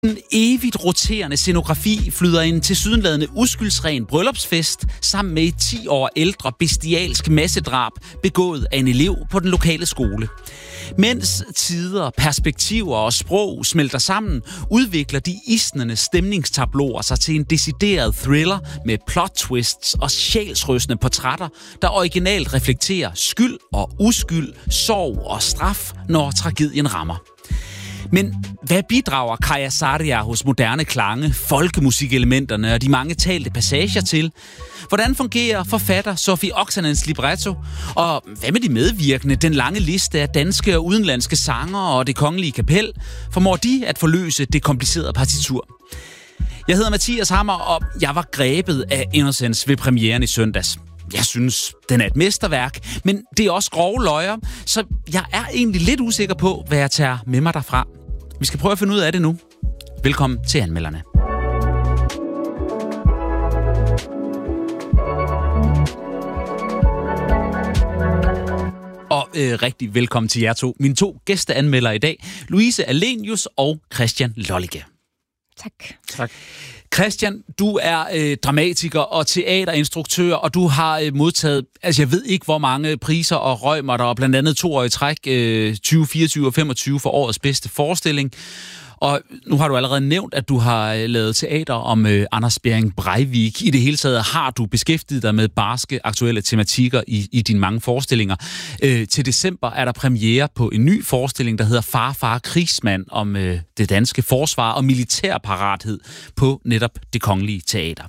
En evigt roterende scenografi flyder en tilsyneladende uskyldsren bryllupsfest sammen med et 10 år ældre bestialsk massedrab begået af en elev på den lokale skole. Mens tider, perspektiver og sprog smelter sammen, udvikler de isnende stemningstabloer sig til en decideret thriller med plot twists og sjælsrystende portrætter, der originalt reflekterer skyld og uskyld, sorg og straf, når tragedien rammer. Men hvad bidrager Kaija Saarinen hos moderne klange, folkemusikelementerne og de mange talte passager til? Hvordan fungerer forfatter Sofi Oksanens libretto? Og hvad med de medvirkende, den lange liste af danske og udenlandske sangere og Det Kongelige Kapel? Formår de at forløse det komplicerede partitur? Jeg hedder Mathias Hammer, og jeg var grebet af Innocence ved premieren i søndags. Jeg synes, den er et mesterværk, men det er også grove løjer, så jeg er egentlig lidt usikker på, hvad jeg tager med mig derfra. Vi skal prøve at finde ud af det nu. Velkommen til anmelderne. Og rigtig velkommen til jer to. Mine to gæsteanmeldere i dag, Louise Alenius og Christian Lollicke. Tak. Christian, du er dramatiker og teaterinstruktør, og du har modtaget, jeg ved ikke hvor mange priser og røgmer, og blandt andet 2 år i træk, 2024 og 25 for årets bedste forestilling. Og nu har du allerede nævnt, at du har lavet teater om Anders Behring Breivik. I det hele taget har du beskæftiget dig med barske aktuelle tematikker i dine mange forestillinger. Til december er der premiere på en ny forestilling, der hedder Far, krigsmand, om det danske forsvar og militærparathed på netop Det Kongelige Teater.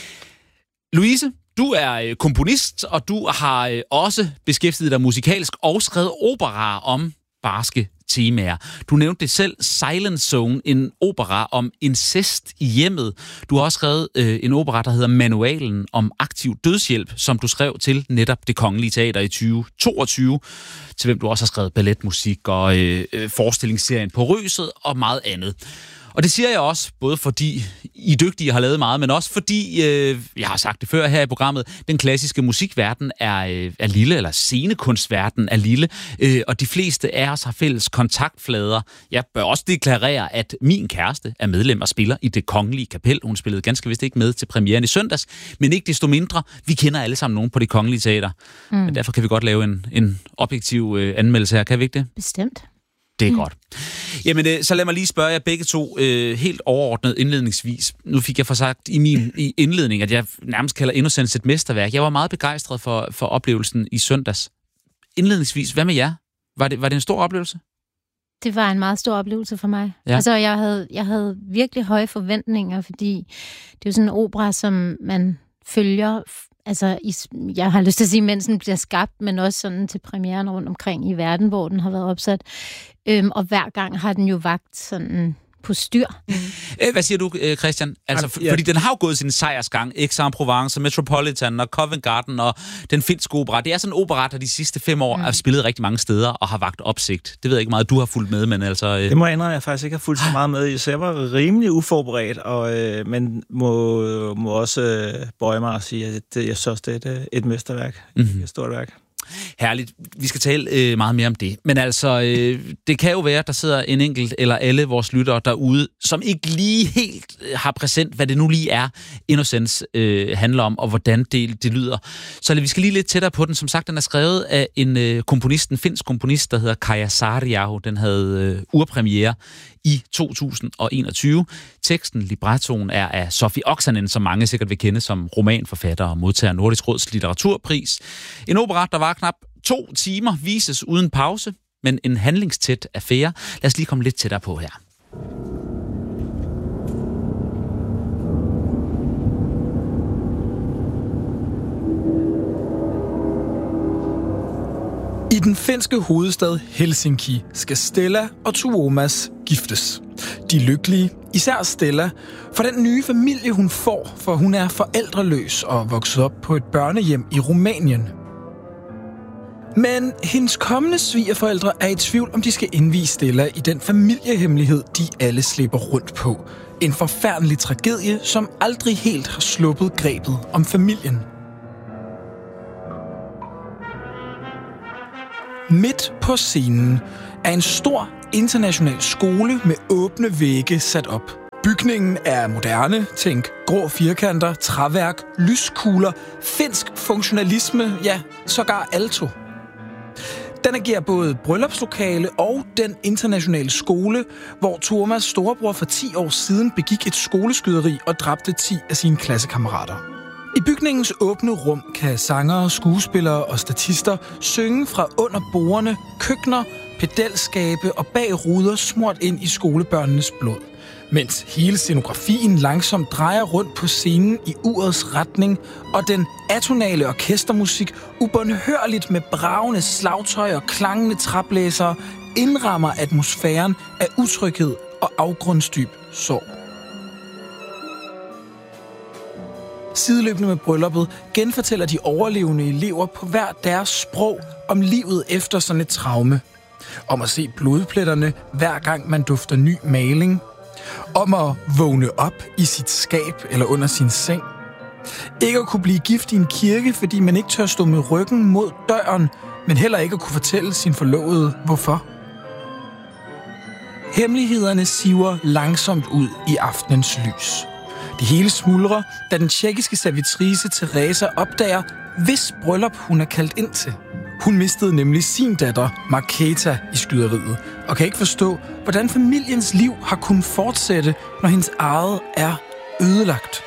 Louise, du er komponist, og du har også beskæftiget dig musikalsk og skrevet operaer om barske temaer. Du nævnte det selv, Silent Zone, en opera om incest i hjemmet. Du har også skrevet en opera, der hedder Manualen om aktiv dødshjælp, som du skrev til netop Det Kongelige Teater i 2022, til hvem du også har skrevet balletmusik og forestillingsserien På Røset og meget andet. Og det siger jeg også, både fordi I dygtige har lavet meget, men også fordi, jeg har sagt det før her i programmet, den klassiske musikverden er lille, eller scenekunstverden er lille, og de fleste af os har fælles kontaktflader. Jeg bør også deklarere, at min kæreste er medlem og spiller i Det Kongelige Kapel. Hun spillede ganske vist ikke med til premieren i søndags, men ikke desto mindre, vi kender alle sammen nogen på Det Kongelige Teater. Men derfor kan vi godt lave en objektiv anmeldelse her, kan vi ikke det? Bestemt. Det er godt. Jamen, så lad mig lige spørge jer begge to helt overordnet indledningsvis. Nu fik jeg forsagt i min indledning, at jeg nærmest kalder Innocence et mesterværk. Jeg var meget begejstret for oplevelsen i søndags. Indledningsvis, hvad med jer? Var det en stor oplevelse? Det var en meget stor oplevelse for mig. Ja. Altså, jeg havde virkelig høje forventninger, fordi det er jo sådan en opera, som man følger. Altså, jeg har lyst til at sige, mens den bliver skabt, men også sådan til premieren rundt omkring i verden, hvor den har været opsat. Og hver gang har den jo vagt sådan på styr. Hvad siger du, Christian? Altså, fordi den har jo gået sin sejrsgang. Aix-en-Provence, Metropolitan og Covent Garden og den finske opera. Det er sådan en opera, der de sidste 5 år har spillet rigtig mange steder og har vagt opsigt. Det ved jeg ikke meget, du har fulgt med, men altså... Det må jeg indrømme, jeg faktisk ikke har fulgt så meget med i, så jeg var rimelig uforberedt, men må også bøje mig og sige, at jeg synes, det er et mesterværk. Et stort værk. Herligt. Vi skal tale meget mere om det. Men altså, det kan jo være, at der sidder en enkelt eller alle vores lyttere derude, som ikke lige helt har præsent, hvad det nu lige er, Innocence handler om, og hvordan det lyder. Så vi skal lige lidt tættere på den. Som sagt, den er skrevet af en finsk komponist, der hedder Kaija Saarinen. Den havde urpremiere i 2021. Teksten, librettoen, er af Sofi Oksanen, som mange sikkert vil kende som romanforfatter og modtager Nordisk Råds litteraturpris. En opera, der var knap 2 timer, vises uden pause, men en handlingstæt affære. Lad os lige komme lidt tættere på her. I den finske hovedstad Helsinki skal Stella og Tuomas giftes. De er lykkelige, især Stella, for den nye familie hun får, for hun er forældreløs og vokset op på et børnehjem i Rumænien. Men hendes kommende svigerforældre er i tvivl, om de skal indvie Stella i den familiehemmelighed, de alle slipper rundt på. En forfærdelig tragedie, som aldrig helt har sluppet grebet om familien. Midt på scenen er en stor international skole med åbne vægge sat op. Bygningen er moderne, tænk grå firkanter, træværk, lyskugler, finsk funktionalisme, ja, sågar alto. Den agerer både bryllupslokale og den internationale skole, hvor Tuomas storebror for 10 år siden begik et skoleskyderi og dræbte 10 af sine klassekammerater. I bygningens åbne rum kan sangere, skuespillere og statister synge fra under bordene, køkkener, pedalskabe og bag ruder smurt ind i skolebørnenes blod. Mens hele scenografien langsomt drejer rundt på scenen i urets retning, og den atonale orkestermusik ubønhørligt med bragende slagtøj og klangende traplæsere indrammer atmosfæren af utryghed og afgrundsdyb sorg. Sideløbende med brylluppet genfortæller de overlevende elever på hver deres sprog om livet efter sådan et traume. Om at se blodpletterne hver gang man dufter ny maling. Om at vågne op i sit skab eller under sin seng. Ikke at kunne blive gift i en kirke, fordi man ikke tør stå med ryggen mod døren, men heller ikke at kunne fortælle sin forlovede, hvorfor. Hemmelighederne siver langsomt ud i aftenens lys. Det hele smuldrer, da den tjekkiske servitrice Teresa opdager, hvis bryllup hun er kaldt ind til. Hun mistede nemlig sin datter, Markéta, i skyderiet, og kan ikke forstå, hvordan familiens liv har kunnet fortsætte, når hendes eget er ødelagt.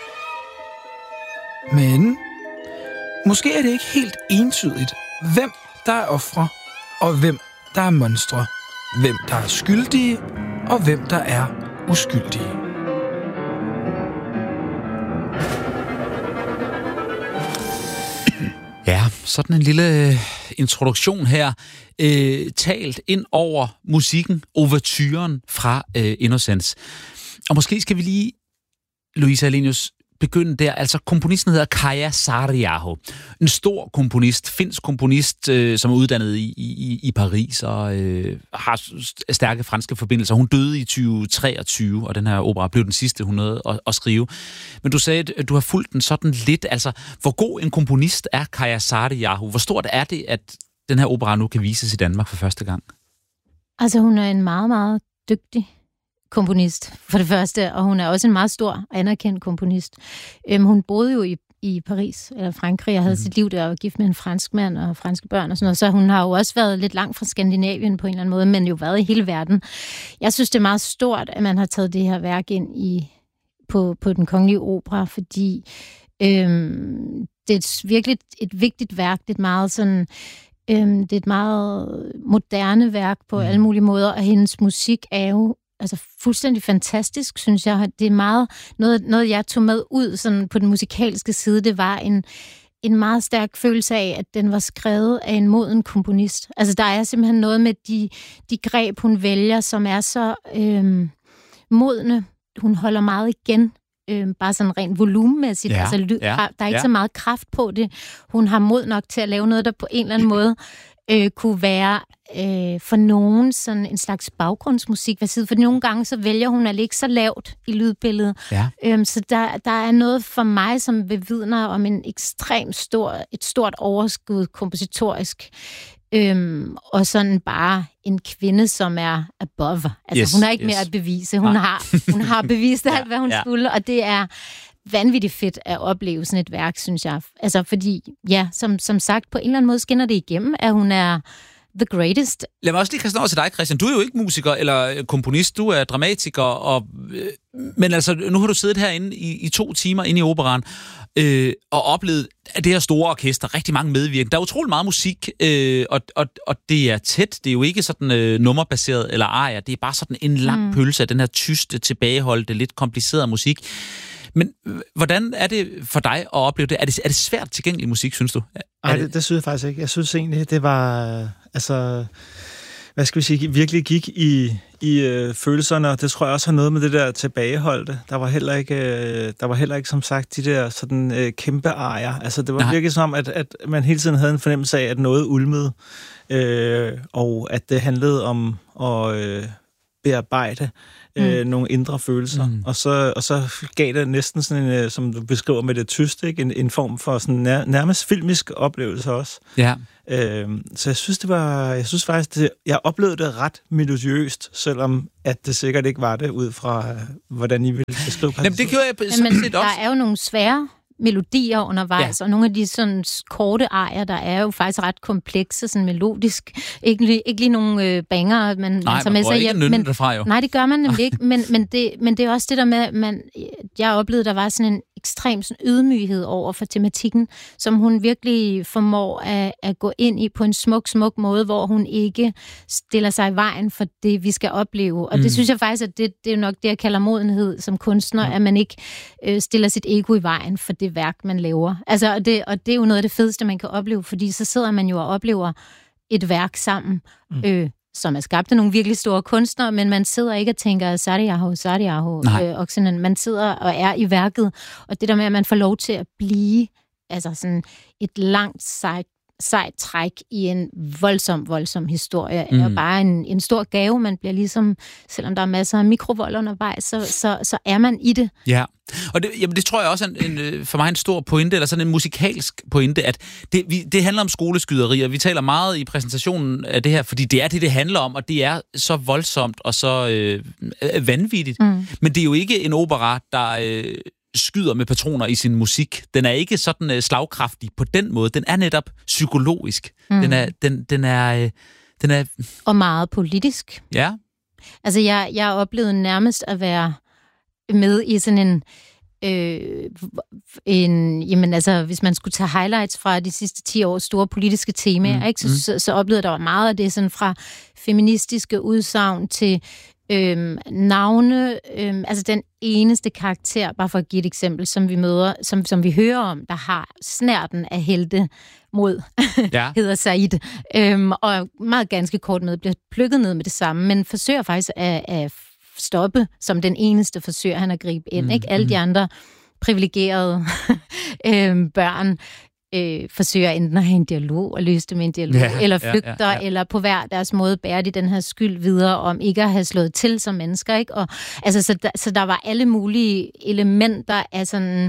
Men måske er det ikke helt entydigt, hvem der er ofre, og hvem der er monstre. Hvem der er skyldige, og hvem der er uskyldige. Ja, sådan en lille introduktion her, talt ind over musikken, ouverturen fra Innocence. Og måske skal vi lige, Louise Alenius, begynde der. Altså, komponisten hedder Kaija Saariaho. En stor komponist, finsk komponist, som er uddannet i Paris og har stærke franske forbindelser. Hun døde i 2023, og den her opera blev den sidste, hun nåede at skrive. Men du sagde, at du har fulgt den sådan lidt. Altså, hvor god en komponist er Kaija Saariaho? Hvor stort er det, at den her opera nu kan vises i Danmark for første gang? Altså, hun er en meget, meget dygtig komponist, for det første, og hun er også en meget stor, anerkendt komponist. Hun boede jo i Paris, eller Frankrig, og havde sit liv der, og gift med en fransk mand og franske børn og sådan noget, så hun har jo også været lidt langt fra Skandinavien på en eller anden måde, men jo været i hele verden. Jeg synes, det er meget stort, at man har taget det her værk ind på Den Kongelige Opera, fordi det er virkelig et vigtigt værk. Det er et meget sådan det er et meget moderne værk på alle mulige måder, og hendes musik er jo altså fuldstændig fantastisk, synes jeg. Det er meget noget jeg tog med ud sådan på den musikalske side. Det var en meget stærk følelse af, at den var skrevet af en moden komponist. Altså, der er simpelthen noget med de greb, hun vælger, som er så modne. Hun holder meget igen. Bare sådan rent volumenmæssigt. Ja, altså, der er ikke så meget kraft på det. Hun har mod nok til at lave noget, der på en eller anden måde kunne være for nogen sådan en slags baggrundsmusik. For nogle gange så vælger hun at ligge så lavt i lydbilledet. Ja. Så der er noget for mig, som bevidner om en ekstremt stort overskud kompositorisk. Og sådan bare en kvinde, som er above. Altså, hun har ikke mere at bevise. Hun har bevist alt, hvad hun skulle, og det er vanvittigt fedt at opleve sådan et værk, synes jeg. Altså, fordi, som sagt, på en eller anden måde skinner det igennem, at hun er the greatest. Lad mig også lige kaste over til dig, Christian. Du er jo ikke musiker eller komponist, du er dramatiker, men altså, nu har du siddet herinde i 2 timer inde i operaen, og oplevet det her store orkester, rigtig mange medvirkende. Der er utrolig meget musik, og det er tæt. Det er jo ikke sådan nummerbaseret eller arier. Det er bare sådan en lang pølse af den her tyste, tilbageholdte, lidt komplicerede musik. Men hvordan er det for dig at opleve det? Er det svært tilgængelig musik, synes du? Nej, det synes jeg faktisk ikke. Jeg synes egentlig, det var, altså, hvad skal vi sige, virkelig gik i følelserne, og det tror jeg også har noget med det der tilbageholdte. Der var heller ikke som sagt, de der sådan kæmpe arier. Altså, det var virkelig som om, at man hele tiden havde en fornemmelse af, at noget ulmede, og at det handlede om at bearbejde nogle indre følelser. Og så gav det næsten sådan en, som du beskriver med det tyste, ikke? En form for sådan nærmest filmisk oplevelse også. Ja. Så jeg synes faktisk, jeg oplevede det ret melodiøst, selvom at det sikkert ikke var det, ud fra hvordan I ville beskrive. Jamen, det gjorde jeg sådan set også. Der er jo nogle svære melodier undervejs, og nogle af de sådan korte arier, der er jo faktisk ret komplekse, sådan melodisk. Ikke lige nogle banger, man tager med sig hjem. Nej, det gør man nemlig ikke. Men det er også det der med, jeg oplevede, der var sådan en ekstrem sådan ydmyghed over for tematikken, som hun virkelig formår at gå ind i på en smuk måde, hvor hun ikke stiller sig i vejen for det, vi skal opleve. Og det synes jeg faktisk, at det er nok det, jeg kalder modenhed som kunstner, at man ikke stiller sit ego i vejen for det værk, man laver. Altså, og det er jo noget af det fedeste, man kan opleve, fordi så sidder man jo og oplever et værk sammen, som er skabt af nogle virkelig store kunstnere, men man sidder ikke og tænker, Sariaho, Oksinen. Man sidder og er i værket, og det der med, at man får lov til at blive altså sådan et langt, sejt træk i en voldsom historie, er jo bare en stor gave. Man bliver ligesom, selvom der er masser af mikrovold undervejs, så er man i det. Ja, og det tror jeg også er for mig en stor pointe, eller sådan en musikalsk pointe, at det handler om skoleskyderier. Vi taler meget i præsentationen af det her, fordi det er det handler om, og det er så voldsomt og så vanvittigt. Men det er jo ikke en opera, der skyder med patroner i sin musik. Den er ikke sådan slagkraftig på den måde. Den er netop psykologisk. Den er og meget politisk. Ja. Altså, jeg oplevede nærmest at være med i sådan jamen altså, hvis man skulle tage highlights fra de sidste 10 års store politiske temaer, ikke? Så oplevede der var meget af det sådan fra feministiske udsagn til navne, altså den eneste karakter, bare for at give et eksempel, som vi møder, som vi hører om, der har snærten af helte mod, hedder Said, og meget ganske kort med, bliver plukket ned med det samme, men forsøger faktisk at stoppe, som den eneste forsøger han at gribe ind, ikke? Alle de andre privilegerede børn forsøger enten at have en dialog og løse det med en dialog, eller flygter, eller på hver deres måde bærer de den her skyld videre om ikke at have slået til som mennesker, ikke? Og, altså, så der var alle mulige elementer af sådan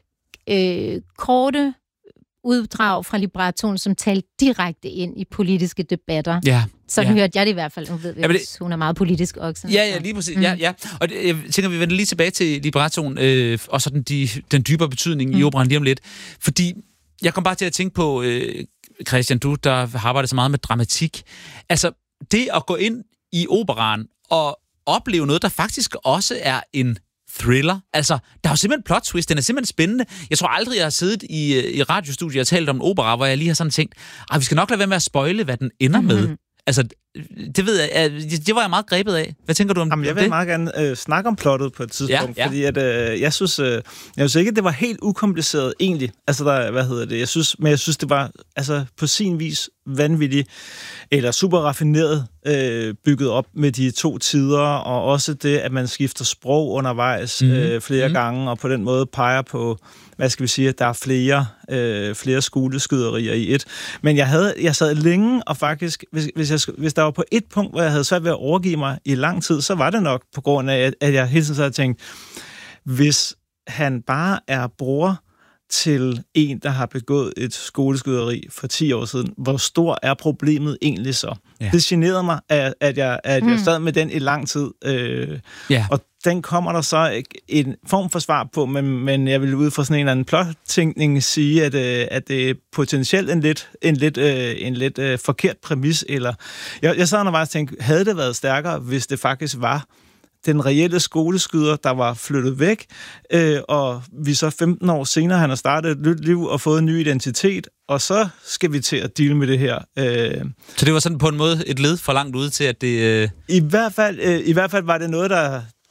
korte uddrag fra librettoen, som talte direkte ind i politiske debatter. Ja. Sådan hørte jeg det i hvert fald. Nu ved vi, hun er meget politisk også. Ja, lige præcis. Ja. Og jeg tænker, vi vender lige tilbage til librettoen, og så den dybere betydning i operaen lige om lidt. Fordi jeg kom bare til at tænke på, Christian, du, der har arbejdet så meget med dramatik. Altså, det at gå ind i operaen og opleve noget, der faktisk også er en thriller. Altså, der er jo simpelthen plot twist. Den er simpelthen spændende. Jeg tror aldrig, jeg har siddet i radiostudiet og talt om en opera, hvor jeg lige har sådan tænkt, vi skal nok lade være med at spoile, hvad den ender med. Altså, det ved jeg, det var jeg meget grebet af. Hvad tænker du om det? Jeg vil meget gerne snakke om plottet på et tidspunkt, fordi at, jeg synes ikke, at det var helt ukompliceret egentlig. Altså, jeg synes, det var altså, på sin vis vanvittigt, eller super raffineret bygget op med de to tider, og også det, at man skifter sprog undervejs flere gange, og på den måde peger på, hvad skal vi sige, at der er flere skoleskyderier i et. Men jeg sad længe, og faktisk, hvis der var på et punkt, hvor jeg havde svært ved at overgive mig i lang tid, så var det nok på grund af, at jeg hele tiden havde tænkt, hvis han bare er bror til en, der har begået et skoleskyderi for 10 år siden, hvor stor er problemet egentlig så? Ja. Det generede mig, at jeg sad med den i lang tid. Og den kommer der så en form for svar på, men jeg vil ud fra sådan en eller anden plottænkning sige, at det er potentielt en lidt forkert præmis. Eller jeg sad undervejs og tænkte, havde det været stærkere, hvis det faktisk var den reelle skoleskyder, der var flyttet væk, og vi så 15 år senere, han har startet et nyt liv og fået en ny identitet, og så skal vi til at deale med det her. Så det var sådan på en måde et led for langt ude til, at det... I hvert fald var det noget,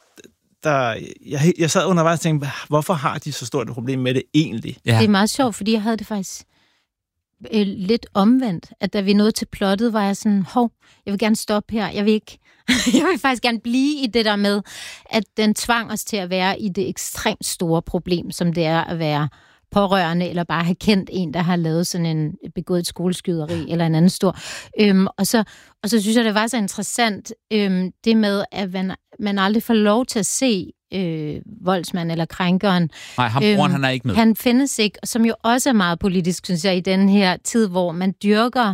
jeg sad undervejs og tænkte, hvorfor har de så stort et problem med det egentlig? Ja. Det er meget sjovt, fordi jeg havde det faktisk lidt omvendt, at da vi nåede til plottet, var jeg sådan, jeg vil gerne stoppe her, jeg vil faktisk gerne blive i det der med, at den tvang os til at være i det ekstremt store problem, som det er at være pårørende, eller bare have kendt en, der har lavet sådan begået et skoleskyderi, eller en anden stor. Og så synes jeg, det var så interessant, det med, at man aldrig får lov til at se voldsmand eller krænkeren. Nej, broren, han er ikke med. Han findes ikke, som jo også er meget politisk, synes jeg, i den her tid, hvor man dyrker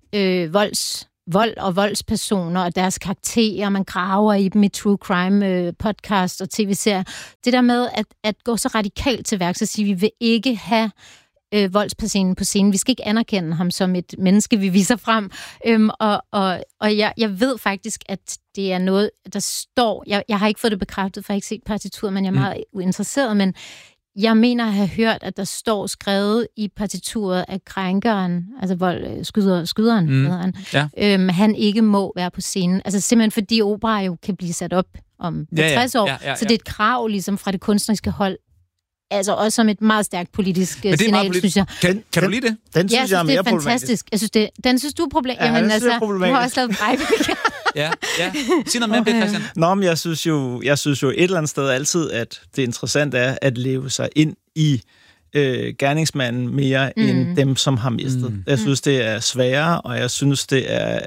vold og voldspersoner og deres karakterer, man graver i dem i true crime podcast og tv-serier. Det der med at gå så radikalt til værks og sige, at vi vil ikke have voldspersonen på scenen. Vi skal ikke anerkende ham som et menneske, vi viser frem. Og jeg ved faktisk, at det er noget, der står... Jeg har ikke fået det bekræftet, for jeg har ikke set partituret, men jeg er meget interesseret, men jeg mener at have hørt, at der står skrevet i partituret af krænkeren, altså skyderen, han ikke må være på scenen. Altså simpelthen fordi opera jo kan blive sat op om 60 år. Så det er et krav ligesom fra det kunstneriske hold. Altså også som et meget stærkt politisk signal, synes jeg. Kan du lide det? Den synes jeg er mere fantastisk. Jeg synes, den synes du er problematisk. Ja, Jamen, du har også lavet Breivik. Ja. Sig noget mere om det, Christian. Nå, men jeg synes jo et eller andet sted altid, at det interessante er at leve sig ind i gerningsmanden mere end dem, som har mistet. Jeg synes, det er sværere, og jeg synes, det er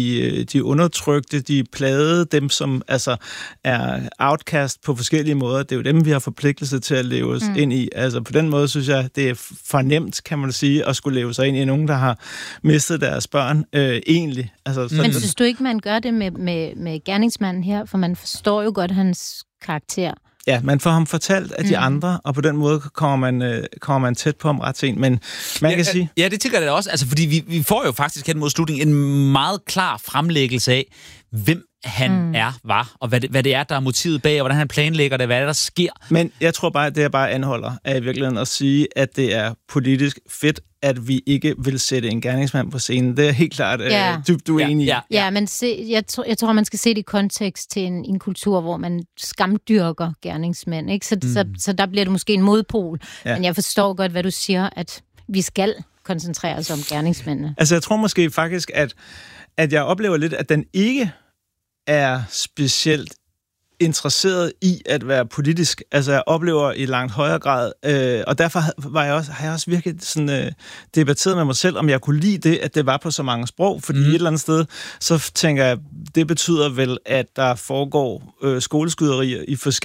de undertrykte, de plagede, dem, som altså er outcast på forskellige måder. Det er jo dem, vi har forpligtelse til at leve os ind i. Altså på den måde synes jeg, det er fornemt, kan man sige, at skulle leve sig ind i nogen, der har mistet deres børn egentlig. Altså, men synes du ikke, man gør det med gerningsmanden her? For man forstår jo godt hans karakter. Ja, man får ham fortalt af de andre, og på den måde kommer man tæt på ham ret sent. Men man kan sige... Ja, det tænker jeg også. Altså, fordi vi får jo faktisk hen mod slutningen en meget klar fremlæggelse af, hvem han var, og hvad det er, der er motivet bag, og hvordan han planlægger det, hvad der sker. Men jeg tror bare, at det jeg bare anholder, er i virkeligheden at sige, at det er politisk fedt, at vi ikke vil sætte en gerningsmand på scenen. Det er helt klart dybt uenig i. Ja, men jeg tror, man skal se det i kontekst til en kultur, hvor man skamdyrker gerningsmænd, ikke? Så der bliver det måske en modpol. Ja. Men jeg forstår godt, hvad du siger, at vi skal koncentrere os om gerningsmændene. Altså, jeg tror måske faktisk, at jeg oplever lidt, at den ikke er specielt interesseret i at være politisk. Altså, jeg oplever i langt højere grad, og derfor har jeg også virkelig sådan, debatteret med mig selv, om jeg kunne lide det, at det var på så mange sprog, fordi et eller andet sted, så tænker jeg, det betyder vel, at der foregår skoleskyderier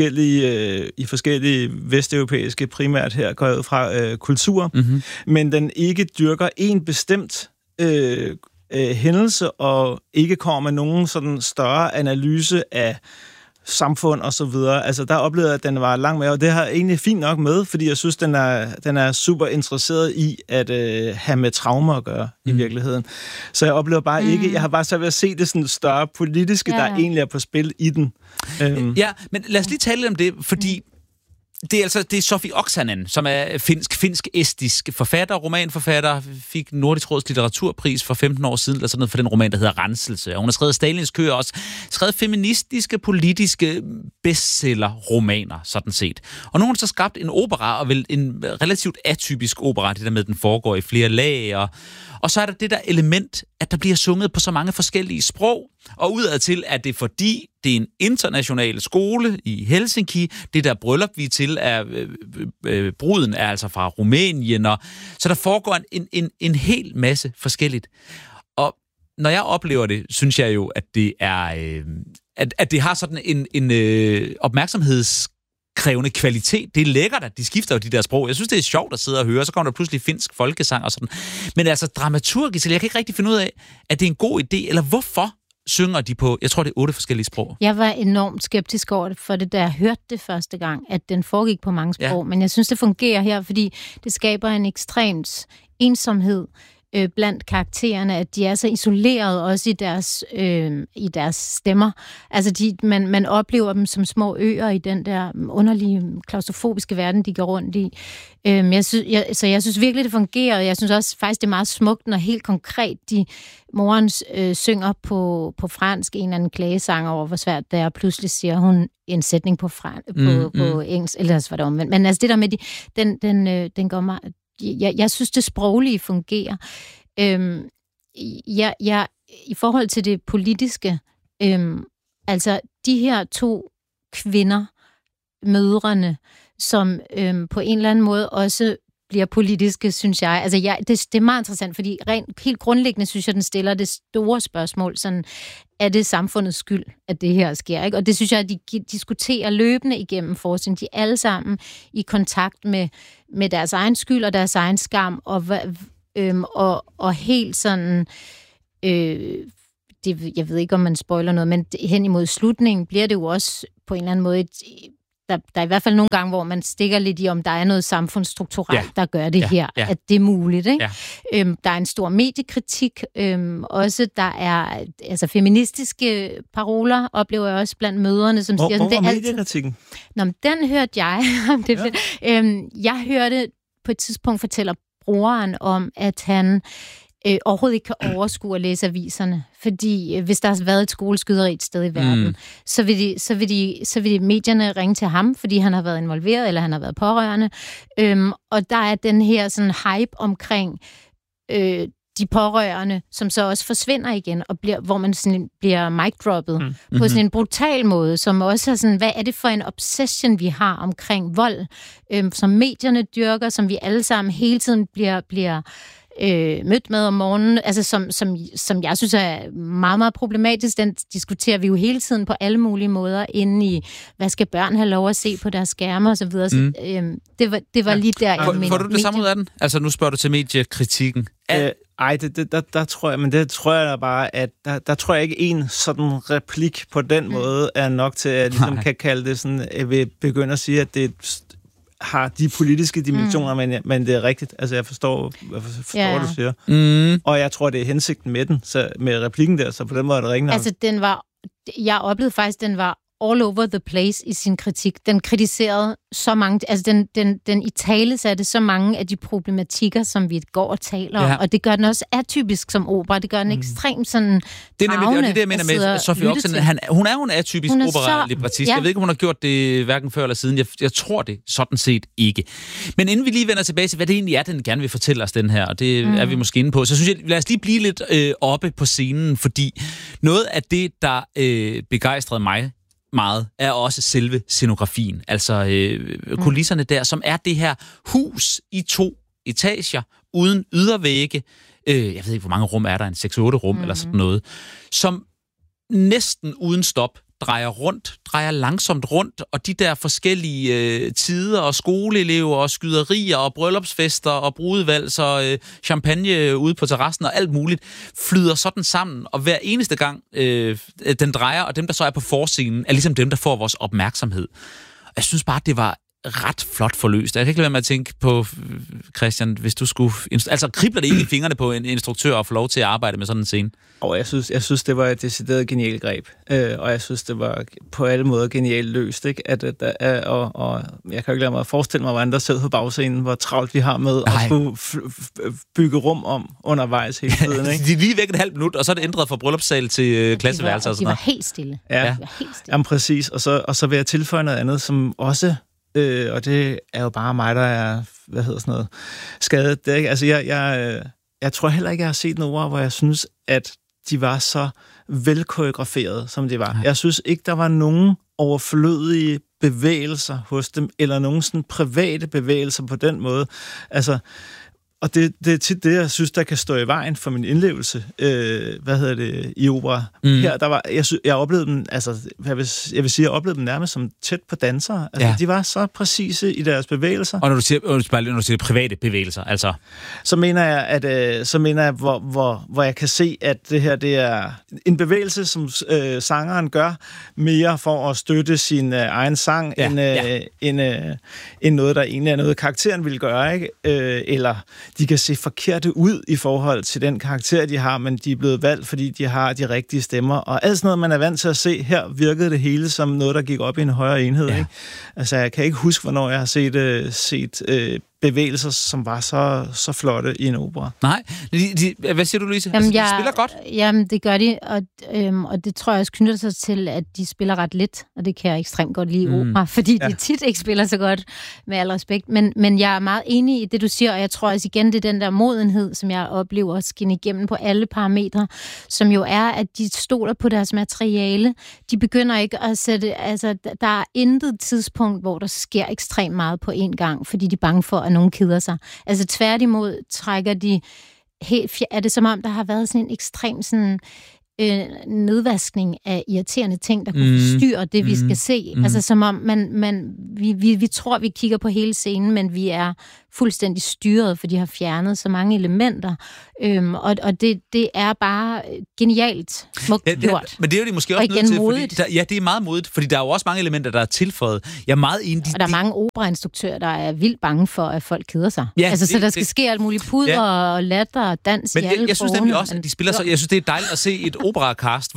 i forskellige vesteuropæiske, primært her går jeg ud fra kulturer, men den ikke dyrker en bestemt hændelse, og ikke kommer med nogen sådan større analyse af samfund og så videre. Altså, der oplevede jeg, at den var langt mere, og det har jeg egentlig fint nok med, fordi jeg synes, den er super interesseret i at have med traumer at gøre i virkeligheden. Så jeg oplever bare ikke, jeg har bare svært ved at se det sådan større politiske, der egentlig er på spil i den. Ja, men lad os lige tale om det, fordi det er Sofi Oksanen, som er finsk-estisk forfatter, romanforfatter, fik Nordisk Råds litteraturpris for 15 år siden, eller sådan noget, for den roman, der hedder Renselse. Og hun har skrevet Stalins køer, også skrevet feministiske, politiske bestseller-romaner, sådan set. Og nu har hun så skabt en opera, og vel en relativt atypisk opera, det der med, den foregår i flere lag, og så er der det der element, at der bliver sunget på så mange forskellige sprog, og udadtil er det, fordi det er en international skole i Helsinki. Det der bryllup, vi er til, bruden er altså fra Rumænien, og så der foregår en hel masse forskelligt. Og når jeg oplever det, synes jeg jo, at det er at det har sådan en opmærksomhedskrævende kvalitet. Det er lækkert, at de skifter jo de der sprog. Jeg synes, det er sjovt at sidde og høre. Så kommer der pludselig finsk folkesang og sådan. Men altså dramaturgisk, jeg kan ikke rigtig finde ud af, at det er en god idé, eller hvorfor synger de på, jeg tror, det er 8 forskellige sprog. Jeg var enormt skeptisk over det, for det, da jeg hørte det første gang, at den foregik på mange sprog. Men jeg synes, det fungerer her, fordi det skaber en ekstremt ensomhed blandt karaktererne, at de er så isoleret også i deres stemmer. Altså, man oplever dem som små øer i den der underlige klaustrofobiske verden, de går rundt i. Så jeg synes virkelig, det fungerer, og jeg synes også faktisk, det er meget smukt, når helt konkret moren synger på fransk en eller anden klagesang over, hvor svært det er, og pludselig siger hun en sætning på engelsk, ellers var det omvendt. Men altså det der med, den går meget... Jeg synes, det sproglige fungerer. I forhold til det politiske, altså de her 2 kvinder, mødrene, som på en eller anden måde også bliver politiske, synes jeg. Altså, det er meget interessant, fordi helt grundlæggende synes jeg, den stiller det store spørgsmål, sådan, er det samfundets skyld, at det her sker? Ikke? Og det synes jeg, at de diskuterer løbende igennem forskning. De er alle sammen i kontakt med deres egen skyld og deres egen skam, og helt sådan... jeg ved ikke, om man spoiler noget, men hen imod slutningen bliver det jo også på en eller anden måde der er i hvert fald nogle gange, hvor man stikker lidt i, om der er noget samfundsstrukturelt, der gør det her, at det er muligt. Ikke? Ja. Der er en stor mediekritik. Også der er altså feministiske paroler, oplever jeg også blandt mødrene, som siger... Hvor er mediekritikken? Nå, den hørte jeg. Jeg hørte på et tidspunkt fortæller brugeren om, at han overhovedet ikke kan overskue at læse aviserne. Fordi hvis der har været et skoleskyderi et sted i verden, så vil medierne ringe til ham, fordi han har været involveret, eller han har været pårørende. Og der er den her sådan hype omkring de pårørende, som så også forsvinder igen, og hvor man sådan bliver mic-droppet på sådan en brutal måde, som også er sådan, hvad er det for en obsession, vi har omkring vold, som medierne dyrker, som vi alle sammen hele tiden bliver mødt med om morgenen, altså som jeg synes er meget, meget problematisk. Den diskuterer vi jo hele tiden på alle mulige måder inde i, hvad skal børn have lov at se på deres skærme og så videre. Så, det var lige der, jeg mener. Får du det samme ud af den? Altså, nu spørger du til mediekritikken. Der tror jeg, men det tror jeg da bare, at der tror jeg ikke en sådan replik på den måde er nok til, at jeg ligesom kan kalde det sådan, jeg vil begynde at sige, at det har de politiske dimensioner, men det er rigtigt. Altså, jeg forstår hvad du siger. Og jeg tror, det er hensigten med den, så med replikken der, så på den måde er det rigtigt. Altså, jeg oplevede faktisk, den var all over the place i sin kritik. Den kritiserede så mange, altså den italesatte så mange af de problematikker, som vi går og taler om, og det gør den også atypisk som opera. Det gør den ekstremt sådan det er nemlig det, jeg mener med Sophie Oxen. Hun er jo en atypisk opera-librettist. Jeg ved ikke, om hun har gjort det hverken før eller siden. Jeg tror det sådan set ikke. Men inden vi lige vender tilbage til, hvad det egentlig er, den gerne vil fortælle os, den her, og det er vi måske inde på, så synes jeg, lad os lige blive lidt oppe på scenen, fordi noget af det, der begejstrede mig meget, er også selve scenografien. Altså kulisserne der, som er det her hus i 2 etager, uden ydervægge. Jeg ved ikke, hvor mange rum er der, en 6-8 rum eller sådan noget, som næsten uden stop drejer langsomt rundt, og de der forskellige tider og skoleelever og skyderier og bryllupsfester og brudevalg og champagne ude på terrassen og alt muligt flyder sådan sammen, og hver eneste gang den drejer, og dem, der så er på forscenen, er ligesom dem, der får vores opmærksomhed. Jeg synes bare, det var ret flot forløst. Jeg kan ikke lade være med at tænke på, Christian, hvis du skulle... Altså, kribler det ikke i fingrene på en instruktør at få lov til at arbejde med sådan en scene? Og jeg synes, det var et decideret genialt greb. Og jeg synes, det var på alle måder genialt løst. Ikke? Og jeg kan jo ikke lade mig at forestille mig, hvordan der sidder på bagscenen, hvor travlt vi har med at skulle bygge rum om undervejs hele tiden. Ikke? De er lige væk et halvt minut, og så er det ændret fra bryllupssal til klasseværelser og sådan noget. De var helt stille. Ja. Jamen præcis. Og så vil jeg tilføje noget andet, som også... og det er jo bare mig, der er, skadet. Det, ikke? Altså, jeg tror heller ikke, jeg har set nogle ord, hvor jeg synes, at de var så velkoreograferet, som de var. Nej. Jeg synes ikke, der var nogen overflødige bevægelser hos dem, eller nogen sådan private bevægelser på den måde. Altså, og det er tit det, jeg synes, der kan stå i vejen for min indlevelse, i opera. Her, der var, jeg oplevede dem, altså, jeg vil sige, jeg oplevede dem nærmest som tæt på dansere. Altså, de var så præcise i deres bevægelser. Og når du siger private bevægelser, altså? Så mener jeg, hvor jeg kan se, at det her, det er en bevægelse, som sangeren gør mere for at støtte sin egen sang, end noget, der egentlig er noget, karakteren ville gøre, ikke? Eller de kan se forkerte ud i forhold til den karakter, de har, men de er blevet valgt, fordi de har de rigtige stemmer. Og alt sådan noget, man er vant til at se, her virkede det hele som noget, der gik op i en højere enhed. Ja. Ikke? Altså, jeg kan ikke huske, hvornår jeg har set bevægelser, som var så flotte i en opera. Nej. Hvad siger du, Louise? Jamen, de spiller godt? Jamen, det gør de, og det tror jeg også knytter sig til, at de spiller ret lidt, og det kan jeg ekstremt godt lide i opera, fordi de tit ikke spiller så godt, med al respekt. Men jeg er meget enig i det, du siger, og jeg tror også igen, det er den der modenhed, som jeg oplever at skinne igennem på alle parametre, som jo er, at de stoler på deres materiale. De begynder ikke at sætte... Altså, der er intet tidspunkt, hvor der sker ekstremt meget på én gang, fordi de er bange for at nogen keder sig. Altså tværtimod trækker de helt... Er det som om, der har været sådan en ekstrem sådan... nedvaskning af irriterende ting, der kunne forstyrre det, vi skal se. Altså som om vi tror, vi kigger på hele scenen, men vi er fuldstændig styret, for de har fjernet så mange elementer. Og det er bare genialt smukt gjort. Men det er jo de måske også nødt til, fordi det er meget modigt, fordi der er jo også mange elementer, der er tilføjet. Jeg er meget enig. Og der er mange operainstruktører, der er vildt bange for, at folk keder sig. Ja, så der skal ske alt muligt puder og latter og dans men i alle jeg synes nemlig også, at de spiller så... Jeg synes, det er dejligt at se et operakast,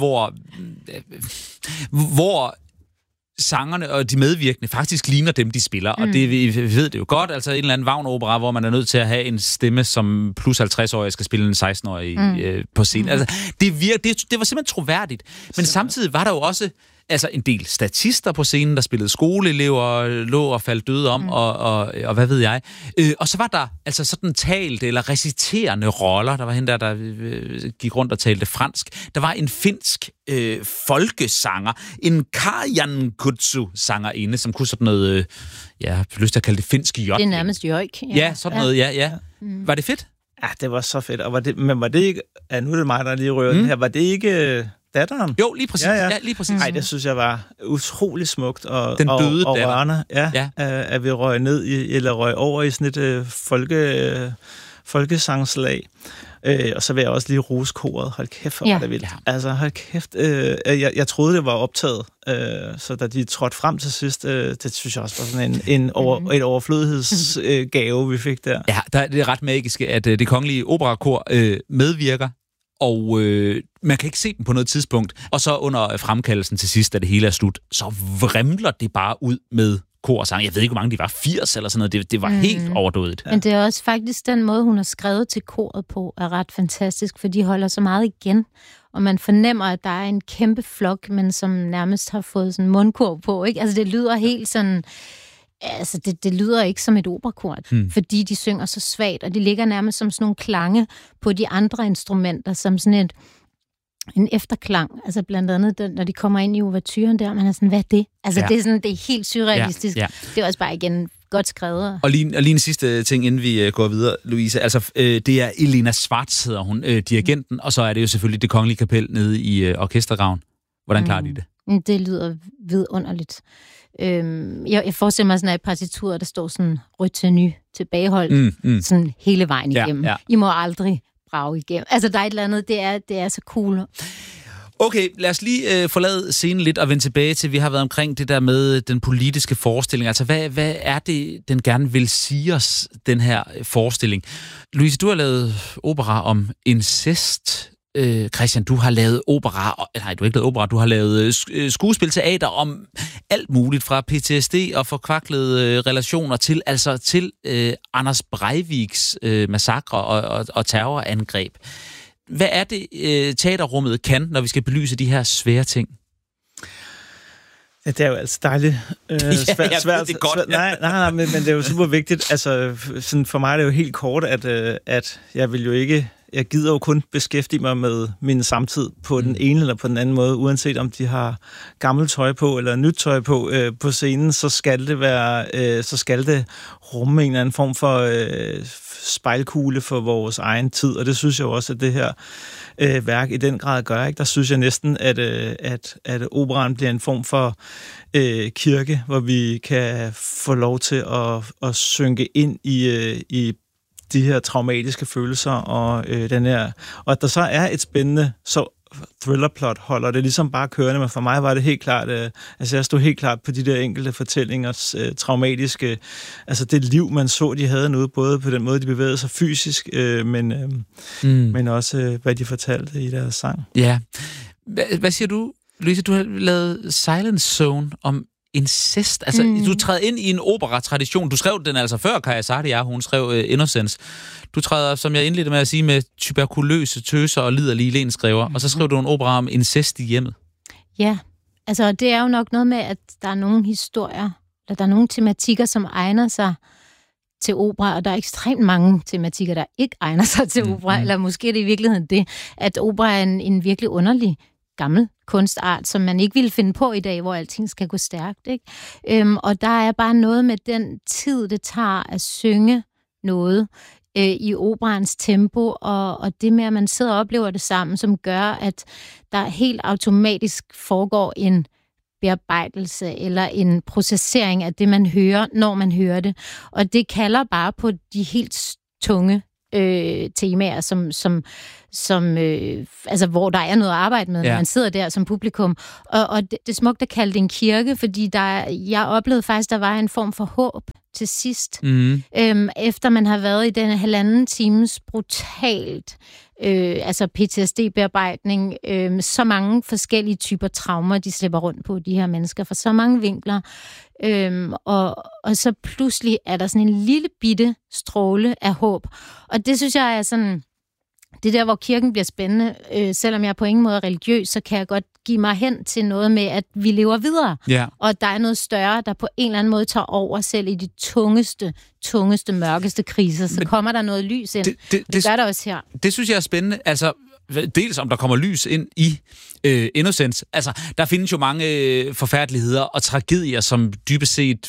hvor sangerne og de medvirkende faktisk ligner dem, de spiller. Og det, vi ved det jo godt. Altså en eller anden Wagner-opera, hvor man er nødt til at have en stemme, som plus 50-årig skal spille en 16-årig på scenen. Altså, det var simpelthen troværdigt. Men samtidig var der jo også en del statister på scenen, der spillede skoleelever, lå og faldt døde om, og hvad ved jeg. Og så var der altså sådan talte eller reciterende roller. Der var hende der gik rundt og talte fransk. Der var en finsk folkesanger, en Karjan Kutsu-sangerinde, som kunne sådan noget, jeg har lyst til at kalde det finsk jok. Det er nærmest jøjk. Ja, sådan noget, ja. Var det fedt? Ja, det var så fedt. Og var det ikke... Ja, nu er det mig, der lige rører den her. Var det ikke... datteren? Jo, lige præcis. Ja, lige præcis. Ej, det synes jeg var utrolig smukt og rørende. Ja. At vi røg ned eller røg over i sådan et folkesangslag. Og så vil jeg også lige rose koret. Hold kæft, hvor var det vildt. Altså, hold kæft. Jeg troede, det var optaget. Så da de trådte frem til sidst, det synes jeg også var sådan et overflødighedsgave, vi fik der. Ja, det er ret magisk, at det kongelige operakor medvirker. Og man kan ikke se dem på noget tidspunkt. Og så under fremkaldelsen til sidst, da det hele er slut, så vrimler det bare ud med kor og sang. Jeg ved ikke, hvor mange de var. 80 eller sådan noget. Det var helt overdådigt. Men det er også faktisk den måde, hun har skrevet til koret på, er ret fantastisk, for de holder så meget igen. Og man fornemmer, at der er en kæmpe flok, men som nærmest har fået sådan mundkurv på, ikke? Altså det lyder helt sådan... Altså, det lyder ikke som et operakor, fordi de synger så svagt, og de ligger nærmest som sådan nogle klange på de andre instrumenter, som sådan en efterklang. Altså blandt andet, når de kommer ind i ouverturen der, man er sådan, hvad er det? Altså det er helt surrealistisk. Ja. Det er også bare igen godt skrevet. Og lige en sidste ting, inden vi går videre, Louise. Altså, det er Elena Schwartz, hedder hun, dirigenten, og så er det jo selvfølgelig Det Kongelige Kapel nede i Orkestergraven. Hvordan klarer de det? Det lyder vidunderligt. Jeg forestiller mig sådan, at i partituret, der står sådan retenue tilbageholdt, sådan hele vejen igennem. Ja. I må aldrig brage igennem. Altså, der er et eller andet, det er så cool. Okay, lad os lige forlade scenen lidt og vende tilbage til, vi har været omkring det der med den politiske forestilling. Altså, hvad er det, den gerne vil sige os, den her forestilling? Louise, du har lavet opera om incest. Christian, du har lavet opera, nej, du har ikke lavet opera, du har lavet skuespilteater om alt muligt, fra PTSD og forkvaklede relationer til Anders Breiviks massakre og terrorangreb. Hvad er det, teaterrummet kan, når vi skal belyse de her svære ting? Ja, det er jo altså dejligt. Svært. Det er godt. Nej, men det er jo super vigtigt. Altså, sådan for mig er det jo helt kort, at jeg vil jo ikke... Jeg gider jo kun beskæftige mig med min samtid på den ene eller på den anden måde, uanset om de har gammelt tøj på eller nyt tøj på scenen, så skal det rumme en eller anden form for spejlkugle for vores egen tid, og det synes jeg også, at det her værk i den grad gør. Ikke? Der synes jeg næsten, at operaen bliver en form for kirke, hvor vi kan få lov til at synke ind i de her traumatiske følelser, og at der så er et spændende thrillerplot holder det ligesom bare kørende, men for mig var det helt klart, jeg stod helt klart på de der enkelte fortællingers traumatiske, altså det liv, man så, de havde noget, både på den måde, de bevægede sig fysisk, men også, hvad de fortalte i deres sang. Ja. Hvad siger du, Louise? Du har lavet Silence Zone om incest. Altså, du træder ind i en opera-tradition. Du skrev den altså før Kaja Saardiar, hun skrev Innocence. Du træder, som jeg indledte med at sige, med tuberkuløse tøser og liderlige lenskriver, og så skrev du en opera om incest i hjemmet. Ja, altså det er jo nok noget med, at der er nogle historier, eller der er nogle tematikker, som egner sig til opera, og der er ekstremt mange tematikker, der ikke egner sig til opera, eller måske er det i virkeligheden det, at opera er en virkelig underlig gammel kunstart, som man ikke ville finde på i dag, hvor alting skal gå stærkt, ikke? Og der er bare noget med den tid, det tager at synge noget i operaens tempo, og det med, at man sidder og oplever det sammen, som gør, at der helt automatisk foregår en bearbejdelse eller en processering af det, man hører, når man hører det. Og det kalder bare på de helt tunge temaer, altså hvor der er noget at arbejde med, når man sidder der som publikum. Og det smukt at kalde det en kirke, fordi jeg oplevede faktisk, der var en form for håb til sidst. Efter man har været i den 1,5 times brutalt altså PTSD-bearbejdning, så mange forskellige typer traumer, de slipper rundt på, de her mennesker, fra så mange vinkler. Og så pludselig er der sådan en lille bitte stråle af håb. Og det synes jeg er sådan, det er der, hvor kirken bliver spændende. Selvom jeg på ingen måde er religiøs, så kan jeg godt give mig hen til noget med, at vi lever videre. Yeah. Og der er noget større, der på en eller anden måde tager over selv i de tungeste, mørkeste kriser. Så kommer der noget lys ind. Det gør der også her. Det synes jeg er spændende. Altså, dels om der kommer lys ind i Innocence. Altså, der findes jo mange forfærdeligheder og tragedier, som dybest set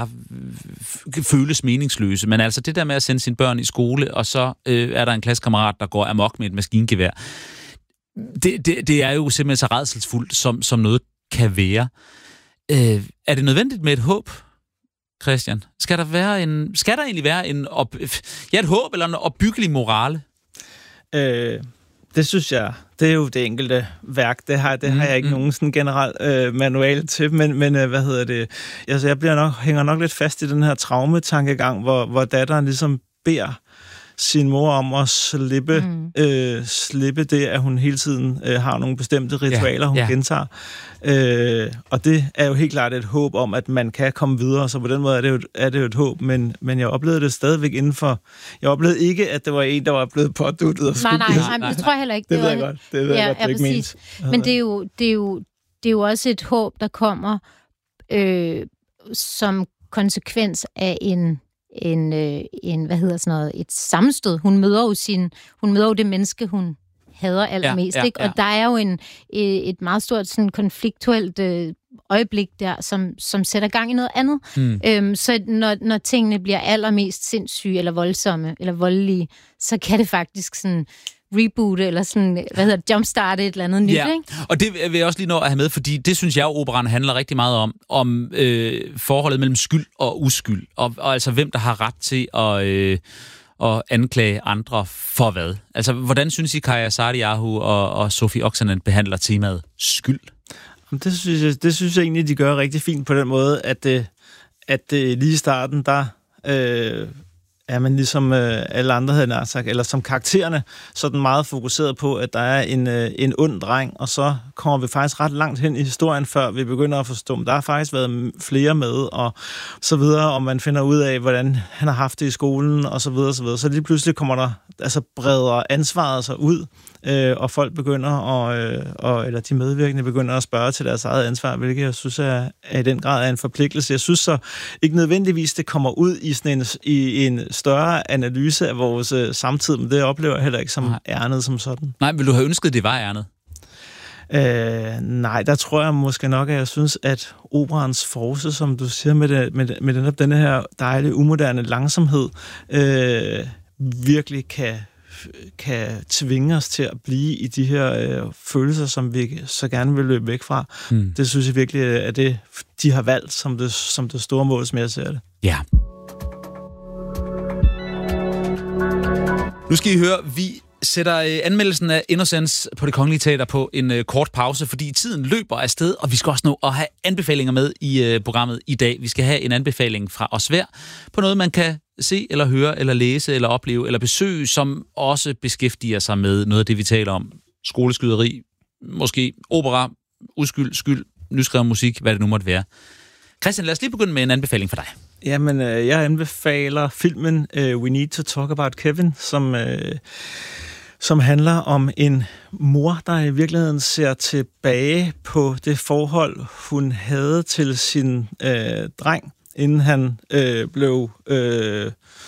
føles meningsløse. Men altså, det der med at sende sine børn i skole, og så er der en klassekammerat, der går amok med et maskingevær. Det er jo simpelthen så rædselsfuldt, som noget kan være. Er det nødvendigt med et håb, Christian? Skal der egentlig være et håb eller en opbyggelig morale? Det synes jeg, det er jo det enkelte værk. Det har jeg ikke nogen sådan generel manual til, men Altså, jeg hænger nok lidt fast i den her traumetankegang, hvor datteren ligesom beder sin mor om at slippe det, at hun hele tiden har nogle bestemte ritualer, hun gentager. Og det er jo helt klart et håb om, at man kan komme videre, så på den måde er det jo et håb, men jeg oplevede det stadigvæk indenfor. Jeg oplevede ikke, at det var en, der var blevet påduttet og skudt. Nej, det tror jeg heller ikke. Det ved jeg godt. Det ved jeg godt, det ikke ment. Men det er jo også et håb, der kommer som konsekvens af et sammenstød. Hun møder jo det menneske, hun hader allermest, ikke? Og der er jo et meget stort sådan konfliktuelt øjeblik der, som sætter gang i noget andet. Så når tingene bliver allermest sindssyge eller voldsomme eller voldelige, så kan det faktisk sådan reboote eller sådan, jumpstarte et eller andet nyt, ikke? Og det vil jeg også lige nå at have med, fordi det synes jeg, operaen handler rigtig meget om forholdet mellem skyld og uskyld, og altså hvem der har ret til at anklage andre for hvad. Altså, hvordan synes I, Kaja Saariaho og Sophie Oksanen behandler temaet skyld? Det synes jeg egentlig, de gør rigtig fint på den måde, at lige i starten, der er man ligesom alle andre havde nær sagt, eller som karaktererne, sådan meget fokuseret på, at der er en ond dreng, og så kommer vi faktisk ret langt hen i historien, før vi begynder at forstå, at der har faktisk været flere med, og så videre, og man finder ud af, hvordan han har haft det i skolen, og så videre, så videre. Så lige pludselig kommer der, altså breder ansvaret sig ud, og folk begynder eller de medvirkende begynder at spørge til deres eget ansvar, hvilket jeg synes er i den grad er en forpligtelse. Jeg synes så ikke nødvendigvis, det kommer ud i sådan en større analyse af vores samtid, men det oplever jeg heller ikke som ærnet som sådan. Nej, vil du have ønsket, det var ærnet? Nej, der tror jeg måske nok, at jeg synes, at operaens force, som du siger, med denne her dejlige, umoderne langsomhed, virkelig kan tvinge os til at blive i de her følelser, som vi så gerne vil løbe væk fra. Det synes jeg virkelig er det, de har valgt som det store mål, som jeg ser det. Ja. Nu skal I høre, vi sætter anmeldelsen af Innocence på Det Kongelige Teater på en kort pause, fordi tiden løber afsted, og vi skal også nå at have anbefalinger med i programmet i dag. Vi skal have en anbefaling fra os hver på noget, man kan se, eller høre, eller læse, eller opleve, eller besøge, som også beskæftiger sig med noget af det, vi taler om. Skoleskyderi, måske opera, uskyld, skyld, nyskrevet musik, hvad det nu måtte være. Christian, lad os lige begynde med en anbefaling for dig. Jamen, jeg anbefaler filmen We Need to Talk About Kevin, som handler om en mor, der i virkeligheden ser tilbage på det forhold, hun havde til sin dreng, inden han blev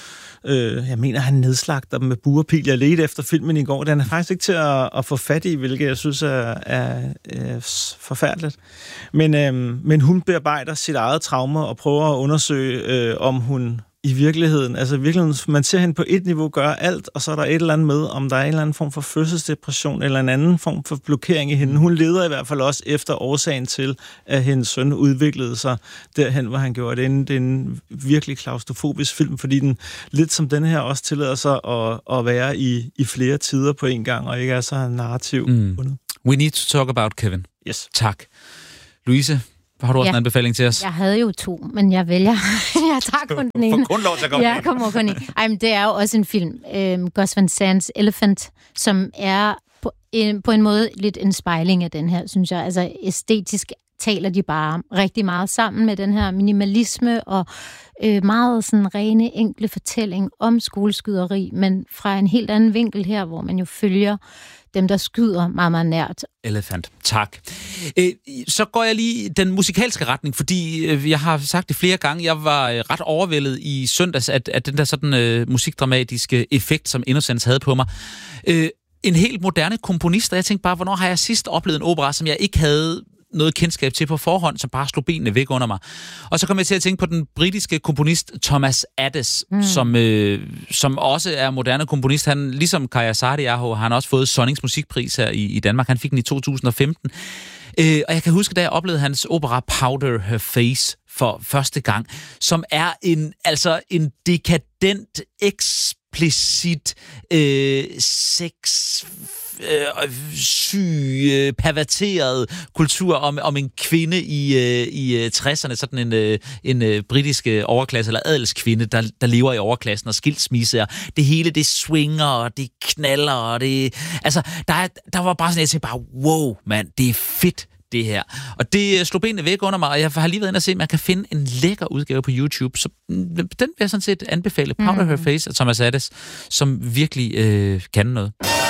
Jeg mener, han nedslagter dem med burepil. Jeg ledte efter filmen i går. Den er faktisk ikke til at få fat i, hvilket jeg synes er forfærdeligt. Men hun bearbejder sit eget traume og prøver at undersøge, om hun i virkeligheden, man ser hende på et niveau gøre alt, og så er der et eller andet med, om der er en eller anden form for fødselsdepression, eller en anden form for blokering i hende. Hun leder i hvert fald også efter årsagen til, at hendes søn udviklede sig derhen, hvor han gjorde det. Det er en virkelig klaustrofobisk film, fordi den, lidt som den her, også tillader sig at være i flere tider på en gang, og ikke er så narrativ. We need to talk about Kevin. Yes. Tak. Louise, har du også en anbefaling til os? Jeg havde jo 2, men jeg vælger. Jeg tager kun den ene. For kun lov til at komme Ja, kommer kun i. Ej, men det er jo også en film, Gus Van Sant's Elephant, som er på en måde lidt en spejling af den her, synes jeg. Altså æstetisk taler de bare rigtig meget sammen med den her minimalisme og meget sådan rene, enkle fortælling om skoleskyderi, men fra en helt anden vinkel her, hvor man jo følger dem, der skyder meget, meget nært. Elephant. Tak. Så går jeg lige den musikalske retning, fordi jeg har sagt det flere gange, jeg var ret overvældet i søndags, at den der sådan musikdramatiske effekt, som Innocence havde på mig. En helt moderne komponist, og jeg tænkte bare, hvornår har jeg sidst oplevet en opera, som jeg ikke havde noget kendskab til på forhånd, som bare slog benene væk under mig. Og så kom jeg til at tænke på den britiske komponist Thomas Adès, som også er moderne komponist. Han, ligesom Kaja Saarinen, har han også fået Sonnings musikpris her i Danmark. Han fik den i 2015. Og jeg kan huske, da jeg oplevede hans opera Powder Her Face for første gang, som er en dekadent, eksplicit syg, perverteret kultur om en kvinde i 60'erne, sådan en britisk overklasse eller adelskvinde, der lever i overklassen og skilsmisse, og det hele, det swinger, og det knaller, og det... Altså, der var bare sådan, jeg tænkte bare, wow, mand, det er fedt, det her. Og det slog benene væk under mig, og jeg har lige været inde og se, at man kan finde en lækker udgave på YouTube, så den vil jeg sådan set anbefale. Powder Her Face af Thomas Adès, som virkelig kan noget.